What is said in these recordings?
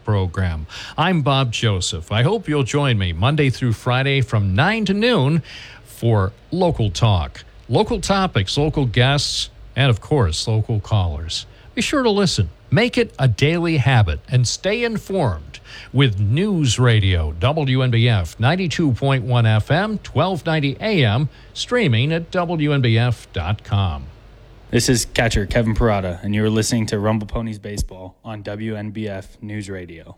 program. I'm Bob Joseph. I hope you'll join me Monday through Friday from 9 to noon for Local Talk. Local topics, local guests, and of course, local callers. Be sure to listen. Make it a daily habit and stay informed with News Radio, WNBF 92.1 FM, 1290 AM, streaming at WNBF.com. This is catcher Kevin Parada, and you're listening to Rumble Ponies Baseball on WNBF News Radio.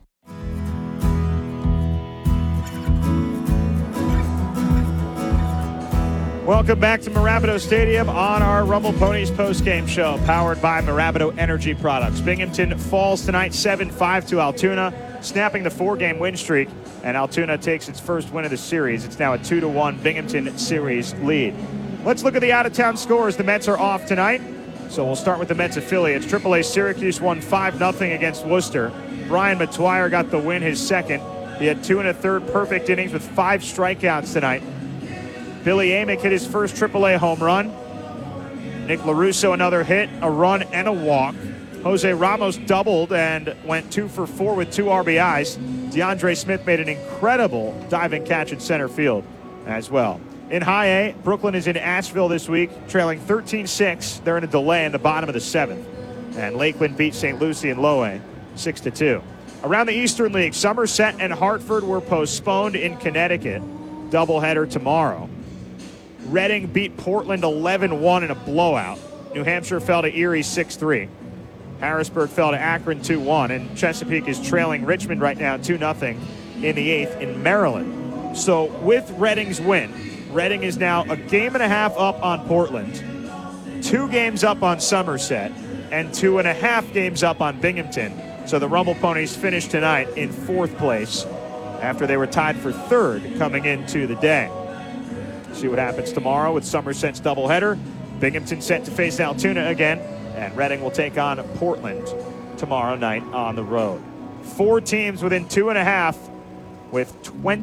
Welcome back to Mirabito Stadium on our Rumble Ponies postgame show, powered by Mirabito Energy Products. Binghamton falls tonight 7-5 to Altoona, snapping the 4-game win streak, and Altoona takes its first win of the series. It's now a 2-1 Binghamton series lead. Let's look at the out-of-town scores. The Mets are off tonight, so we'll start with the Mets affiliates. AAA Syracuse won 5-0 against Worcester. Brian McTwire got the win, his second. He had 2 1/3 perfect innings with 5 strikeouts tonight. Billy Amick hit his first AAA home run. Nick LaRusso another hit, a run, and a walk. Jose Ramos doubled and went 2 for 4 with 2 RBIs. DeAndre Smith made an incredible diving catch in center field as well. In High A, Brooklyn is in Asheville this week, trailing 13-6. They're in a delay in the bottom of the 7th. And Lakeland beat St. Lucie and Lowe 6-2. Around the Eastern League, Somerset and Hartford were postponed in Connecticut. Doubleheader tomorrow. Reading beat Portland 11-1 in a blowout. New Hampshire fell to Erie 6-3. Harrisburg fell to Akron 2-1. And Chesapeake is trailing Richmond right now 2-0 in the 8th in Maryland. So with Reading's win, Reading is now a game and a half up on Portland, 2 games up on Somerset, and 2.5 games up on Binghamton. So the Rumble Ponies finished tonight in 4th place after they were tied for 3rd coming into the day. See what happens tomorrow with Somerset's doubleheader. Binghamton set to face Altoona again, and Reading will take on Portland tomorrow night on the road. 4 teams within 2.5 with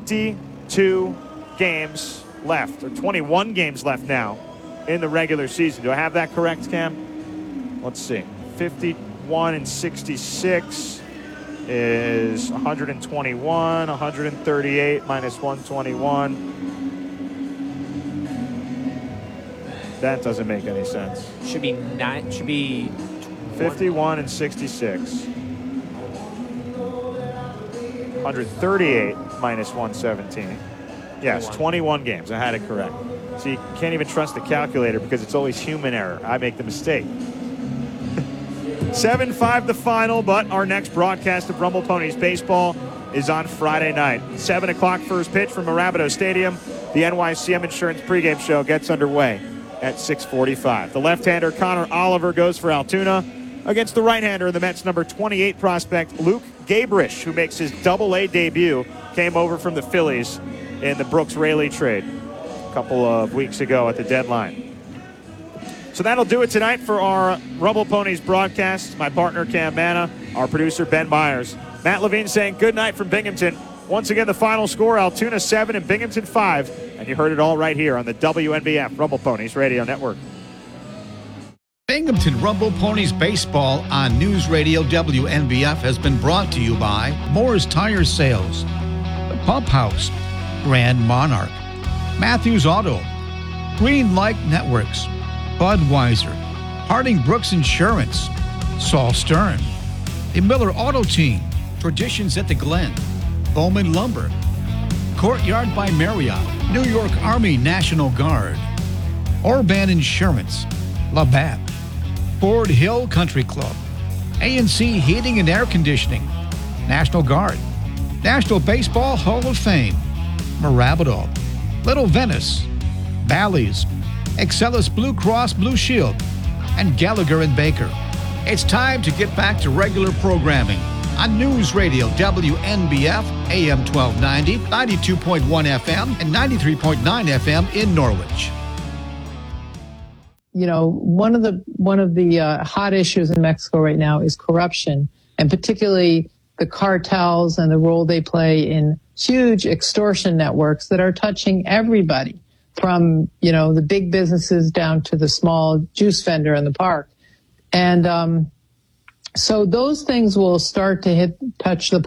22 games left, or 21 games left now in the regular season. Do I have that correct, Cam? Let's see. 51 and 66 is 121, 138 minus 121. That doesn't make any sense. Should be 51 and 66. 138 minus 117. Yes, 21 games. I had it correct. So you can't even trust the calculator because it's always human error. I make the mistake. 7-5 the final, but our next broadcast of Rumble Ponies Baseball is on Friday night. 7 o'clock first pitch from Mirabito Stadium. The NYCM Insurance pregame show gets underway at 6:45. The left-hander Connor Oliver goes for Altoona against the right-hander, the Mets' number 28 prospect Luke Gabrish, who makes his Double-A debut, came over from the Phillies in the Brooks Raley trade a couple of weeks ago at the deadline. So that'll do it tonight for our Rumble Ponies broadcast. My partner Cam Manna, our producer Ben Myers. Matt Levine saying good night from Binghamton. Once again, the final score, Altoona 7 and Binghamton 5. And you heard it all right here on the WNBF Rumble Ponies Radio Network. Binghamton Rumble Ponies Baseball on News Radio WNBF has been brought to you by Moore's Tire Sales, The Pump House, Grand Monarch, Matthews Auto, Green Light Networks, Budweiser, Harding Brooks Insurance, Saul Stern, the Miller Auto Team, Traditions at the Glen, Bowman Lumber, Courtyard by Marriott, New York Army National Guard, Orban Insurance, Labatt, Ford Hill Country Club, A&C Heating and Air Conditioning, National Guard, National Baseball Hall of Fame, Mirabito, Little Venice, Bally's, Excellus Blue Cross Blue Shield, and Gallagher and Baker. It's time to get back to regular programming on News Radio WNBF, AM 1290, 92.1 FM, and 93.9 FM in Norwich. You know, one of the hot issues in Mexico right now is corruption, and particularly the cartels and the role they play in huge extortion networks that are touching everybody, from, you know, the big businesses down to the small juice vendor in the park. And so those things will start to touch the